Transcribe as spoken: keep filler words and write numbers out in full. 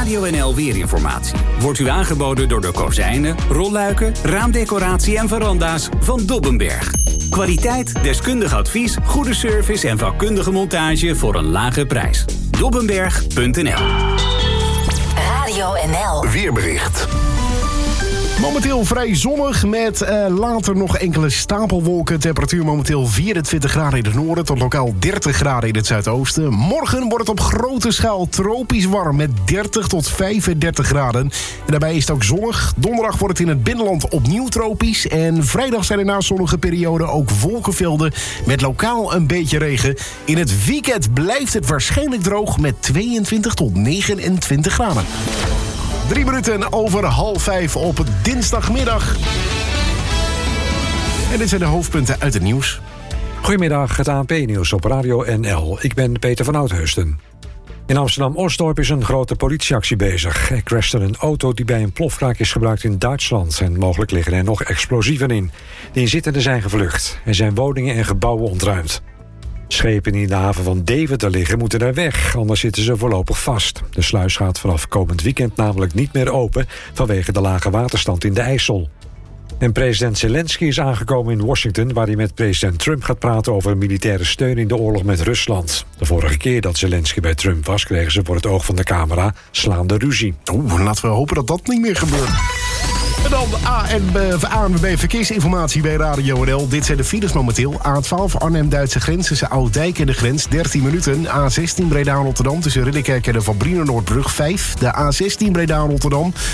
Radio N L Weerinformatie wordt u aangeboden door de kozijnen, rolluiken, raamdecoratie en veranda's van Dobbenberg. Kwaliteit, deskundig advies, goede service en vakkundige montage voor een lage prijs. Dobbenberg punt n l. Radio N L. Weerbericht. Momenteel vrij zonnig met uh, later nog enkele stapelwolken. Temperatuur momenteel vierentwintig graden in het noorden tot lokaal dertig graden in het zuidoosten. Morgen wordt het op grote schaal tropisch warm met dertig tot vijfendertig graden. En daarbij is het ook zonnig. Donderdag wordt het in het binnenland opnieuw tropisch. En vrijdag zijn er na zonnige perioden ook wolkenvelden met lokaal een beetje regen. In het weekend blijft het waarschijnlijk droog met tweeëntwintig tot negenentwintig graden. Drie minuten over half vijf op dinsdagmiddag. En dit zijn de hoofdpunten uit het nieuws. Goedemiddag, het A N P-nieuws op Radio N L. Ik ben Peter van Oudheusden. In Amsterdam-Osdorp is een grote politieactie bezig. Er crashte een auto die bij een plofkraak is gebruikt in Duitsland. En mogelijk liggen er nog explosieven in. De inzittenden zijn gevlucht. Er zijn woningen en gebouwen ontruimd. Schepen die in de haven van Deventer liggen moeten daar weg, anders zitten ze voorlopig vast. De sluis gaat vanaf komend weekend namelijk niet meer open vanwege de lage waterstand in de IJssel. En president Zelensky is aangekomen in Washington, waar hij met president Trump gaat praten over militaire steun in de oorlog met Rusland. De vorige keer dat Zelensky bij Trump was, kregen ze voor het oog van de camera slaande ruzie. Oeh, laten we hopen dat dat niet meer gebeurt. En dan A N W B Verkeersinformatie bij Radio N L. Dit zijn de files momenteel. A twaalf Arnhem-Duitse grens tussen Ouddijk en de grens dertien minuten. A zestien Breda-Rotterdam tussen Ridderkerk en de Van Brienenoordbrug vijf. De A zestien Breda-Rotterdam